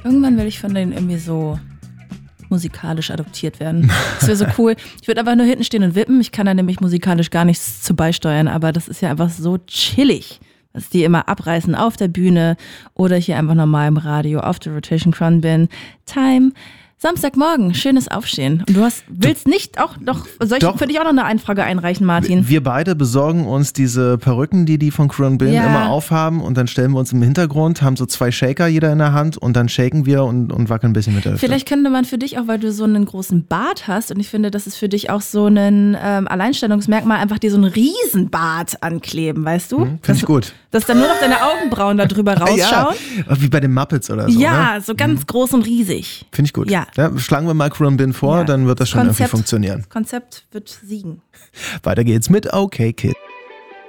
Irgendwann will ich von denen irgendwie so musikalisch adoptiert werden. Das wäre so cool. Ich würde einfach nur hinten stehen und wippen. Ich kann da nämlich musikalisch gar nichts zu beisteuern, aber das ist ja einfach so chillig, dass die immer abreißen auf der Bühne oder hier einfach normal im Radio auf der Rotation Crown bin. Time. Samstagmorgen, schönes Aufstehen. Und willst nicht auch noch, soll ich für dich auch noch eine Einfrage einreichen, Martin? Wir beide besorgen uns diese Perücken, die von Cron Bin immer aufhaben und dann stellen wir uns im Hintergrund, haben so 2 Shaker jeder in der Hand und dann shaken wir und wackeln ein bisschen mit der Hüfte. Vielleicht könnte man für dich auch, weil du so einen großen Bart hast und ich finde, das ist für dich auch so ein Alleinstellungsmerkmal, einfach dir so einen Riesenbart ankleben, weißt du? Finde ich gut. Dass dann nur noch deine Augenbrauen da drüber rausschauen. Ja, wie bei den Muppets oder so. Ja, ne? so ganz groß und riesig. Finde ich gut. Ja. Schlagen wir mal Cron Bin vor, dann wird das schon irgendwie funktionieren. Das Konzept wird siegen. Weiter geht's mit OK Kid.